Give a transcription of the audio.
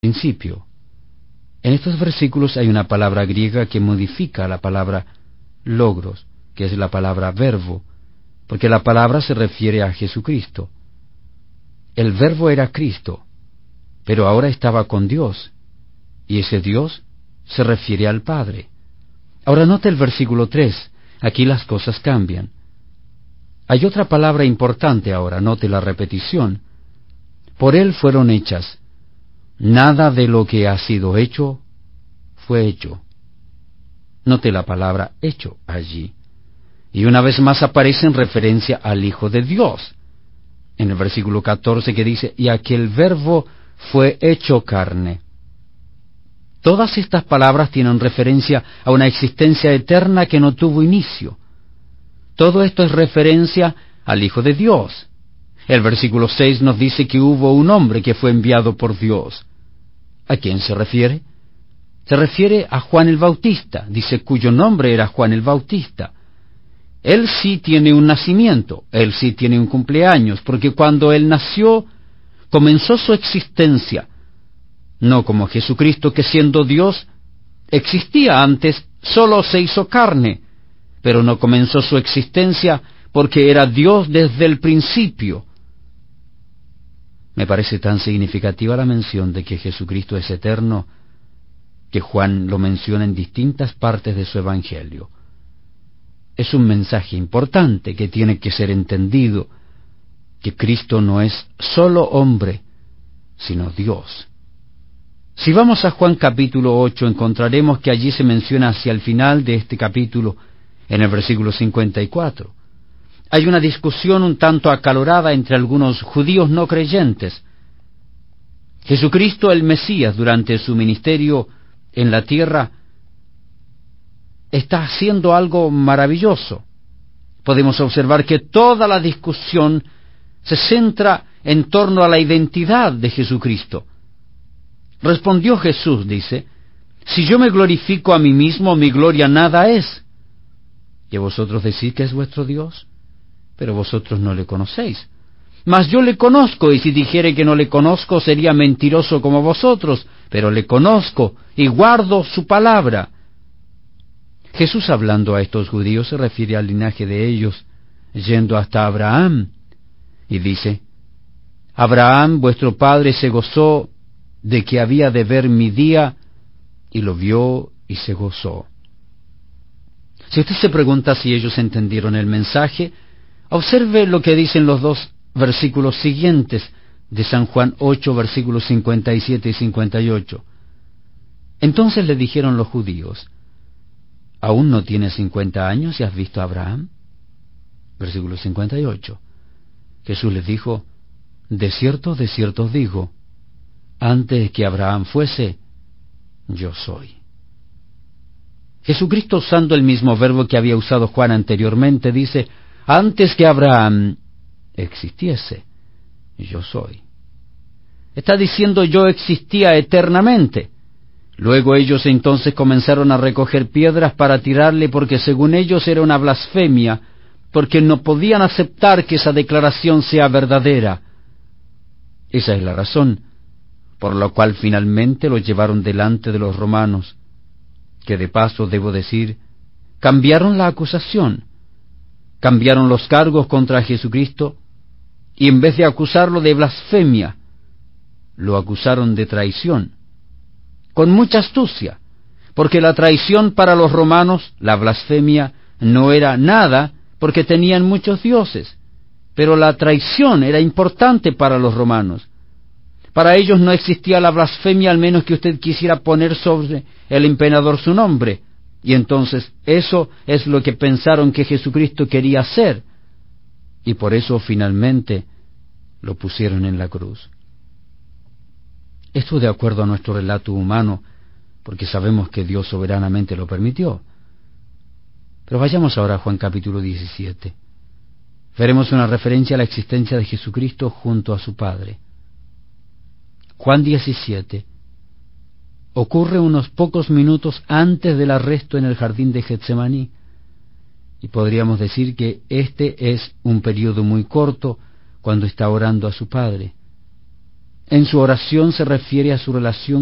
principio. En estos versículos hay una palabra griega que modifica la palabra logros, que es la palabra verbo, porque la palabra se refiere a Jesucristo. El verbo era Cristo, pero ahora estaba con Dios, y ese Dios se refiere al Padre. Ahora note el versículo 3, aquí las cosas cambian. Hay otra palabra importante ahora, note la repetición. Por Él fueron hechas. Nada de lo que ha sido hecho fue hecho. Note la palabra hecho allí. Y una vez más aparece en referencia al Hijo de Dios. En el versículo 14 que dice, y aquel verbo fue hecho carne. Todas estas palabras tienen referencia a una existencia eterna que no tuvo inicio. Todo esto es referencia al Hijo de Dios. El versículo 6 nos dice que hubo un hombre que fue enviado por Dios. ¿A quién se refiere? Se refiere a Juan el Bautista, dice cuyo nombre era Juan el Bautista. Él sí tiene un nacimiento, él sí tiene un cumpleaños, porque cuando él nació, comenzó su existencia, no como Jesucristo, que siendo Dios, existía antes, solo se hizo carne, pero no comenzó su existencia porque era Dios desde el principio. Me parece tan significativa la mención de que Jesucristo es eterno, que Juan lo menciona en distintas partes de su Evangelio. Es un mensaje importante que tiene que ser entendido, que Cristo no es solo hombre, sino Dios. Si vamos a Juan capítulo 8, encontraremos que allí se menciona hacia el final de este capítulo, en el versículo 54. Hay una discusión un tanto acalorada entre algunos judíos no creyentes. Jesucristo el Mesías, durante su ministerio en la tierra, está haciendo algo maravilloso. Podemos observar que toda la discusión se centra en torno a la identidad de Jesucristo. Respondió Jesús, dice, si yo me glorifico a mí mismo, mi gloria nada es. ¿Y vosotros decís que es vuestro Dios? Pero vosotros no le conocéis. Mas yo le conozco, y si dijere que no le conozco, sería mentiroso como vosotros, pero le conozco, y guardo su palabra. Jesús, hablando a estos judíos, se refiere al linaje de ellos, yendo hasta Abraham, y dice, Abraham, vuestro padre, se gozó de que había de ver mi día, y lo vio y se gozó. Si usted se pregunta si ellos entendieron el mensaje, observe lo que dicen los dos versículos siguientes de San Juan 8, versículos 57 y 58. Entonces le dijeron los judíos, ¿aún no tienes 50 años y has visto a Abraham? Versículo 58. Jesús les dijo, de cierto os digo, antes que Abraham fuese, yo soy. Jesucristo, usando el mismo verbo que había usado Juan anteriormente, dice, antes que Abraham existiese, yo soy. Está diciendo yo existía eternamente. Luego ellos entonces comenzaron a recoger piedras para tirarle porque según ellos era una blasfemia, porque no podían aceptar que esa declaración sea verdadera. Esa es la razón por la cual finalmente lo llevaron delante de los romanos, que de paso debo decir, cambiaron la acusación, cambiaron los cargos contra Jesucristo, y en vez de acusarlo de blasfemia, lo acusaron de traición, con mucha astucia, porque la traición para los romanos, la blasfemia, no era nada, porque tenían muchos dioses, pero la traición era importante para los romanos. Para ellos no existía la blasfemia, al menos que usted quisiera poner sobre el emperador su nombre, y entonces eso es lo que pensaron que Jesucristo quería hacer, y por eso finalmente lo pusieron en la cruz. Esto de acuerdo a nuestro relato humano, porque sabemos que Dios soberanamente lo permitió. Pero vayamos ahora a Juan capítulo 17. Veremos una referencia a la existencia de Jesucristo junto a su Padre. Juan 17 ocurre unos pocos minutos antes del arresto en el jardín de Getsemaní, y podríamos decir que este es un periodo muy corto cuando está orando a su Padre. En su oración se refiere a su relación